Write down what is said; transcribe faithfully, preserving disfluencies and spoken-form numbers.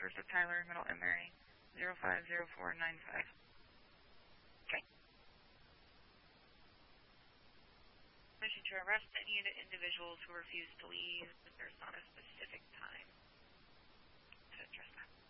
first of Tyler, middle M Mary, zero five zero four nine five. Okay. Permission to arrest any individuals who refuse to leave, but there's not a specific time to address that.